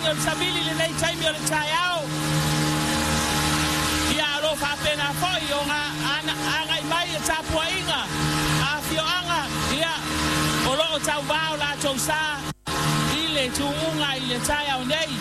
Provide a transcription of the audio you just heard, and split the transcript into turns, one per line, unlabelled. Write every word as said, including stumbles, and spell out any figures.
o sabili le nei taimi o le tai au. Ia alo whapena foi o ngā angai mai e tāpua inga. A fio anga, ia, o loo tau vāo la tau sā. I le tuunga i le tai au nei.